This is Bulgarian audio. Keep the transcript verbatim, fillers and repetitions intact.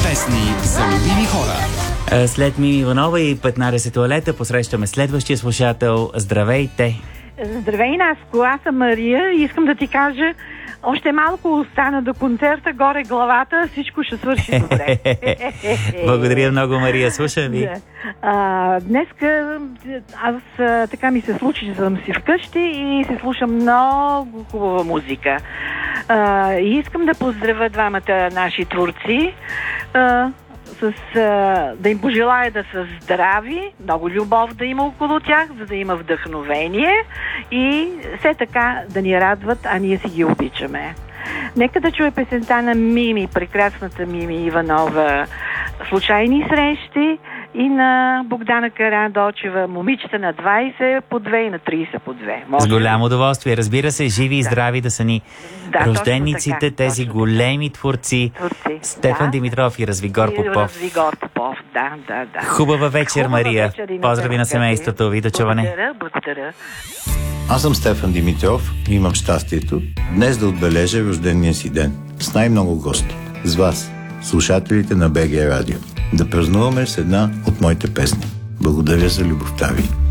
Песни за любими хора. След Мими Иванова и петнайсет туалета посрещаме следващия слушател. Здравейте! Здравей, Наско, аз съм Мария и искам да ти кажа, още малко остана до концерта, горе главата, всичко ще свърши добре. Благодаря много, Мария, слушам ви. А, днеска аз така ми се случи, че съм си вкъщи и се слушам много хубава музика. А, и искам да поздравя двамата наши творци, а, с, а, да им пожелая да са здрави, много любов да има около тях, за да има вдъхновение и все така да ни радват, а ние си ги обичаме. Нека да чуе песента на Мими, прекрасната Мими Иванова, "Случайни срещи", и на Богдана Карадочева, "Момичета на двайсет по две" и на трийсет по две. Може с голямо удоволствие. Разбира се, живи и да. здрави да са ни да, рождениците, така, тези големи творци. творци. Стефан да. Димитров и Развигор Попов. И Развигор Попов, да, да, да. Хубава вечер, Хубава Мария. вечер на Поздрави на семейството ви, до чуване. Благодаря, благодаря. Аз съм Стефан Димитров и имам щастието днес да отбележа рождения си ден с най-много гости. С вас, слушателите на БГ Радио. Да празнуваме с една от моите песни. Благодаря за любовта ви.